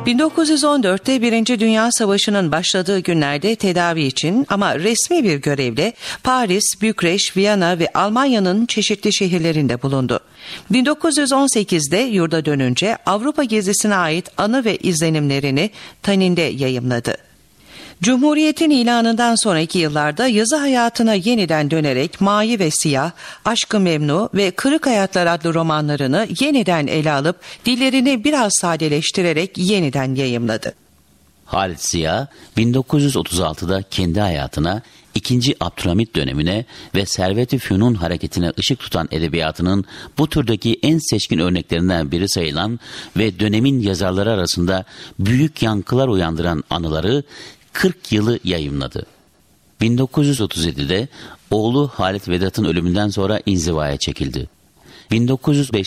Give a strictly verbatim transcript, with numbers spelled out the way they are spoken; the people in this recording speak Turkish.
bin dokuz yüz on dörtte Birinci Dünya Savaşı'nın başladığı günlerde tedavi için ama resmi bir görevle Paris, Bükreş, Viyana ve Almanya'nın çeşitli şehirlerinde bulundu. bin dokuz yüz on sekizde yurda dönünce Avrupa gezisine ait anı ve izlenimlerini Tanin'de yayımladı. Cumhuriyet'in ilanından sonraki yıllarda yazı hayatına yeniden dönerek Mavi ve Siyah, Aşk-ı Memnu ve Kırık Hayatlar adlı romanlarını yeniden ele alıp dillerini biraz sadeleştirerek yeniden yayımladı. Halit Ziya bin dokuz yüz otuz altıda kendi hayatına, ikinci. Abdülhamit dönemine ve Servet-i Fünun hareketine ışık tutan edebiyatının bu türdeki en seçkin örneklerinden biri sayılan ve dönemin yazarları arasında büyük yankılar uyandıran anıları kırk yılı yayımladı. bin dokuz yüz otuz yedide oğlu Halit Vedat'ın ölümünden sonra inzivaya çekildi. bin dokuz yüz beşte